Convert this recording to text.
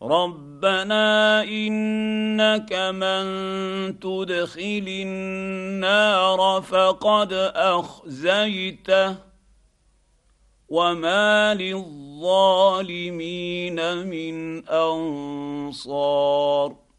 ربنا إنك من تدخل النار فقد أخزيته وما للظالمين من أنصار.